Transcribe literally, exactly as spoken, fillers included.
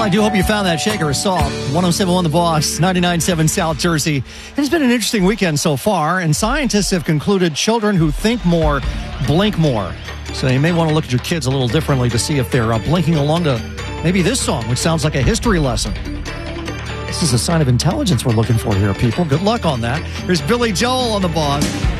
I do hope you found that shaker of salt. one oh seven point one The Boss, ninety-nine point seven South Jersey. It's been an interesting weekend so far, and scientists have concluded children who think more blink more. So you may want to look at your kids a little differently to see if they're uh, blinking along to maybe this song, which sounds like a history lesson. This is a sign of intelligence we're looking for here, people. Good luck on that. Here's Billy Joel on The Boss.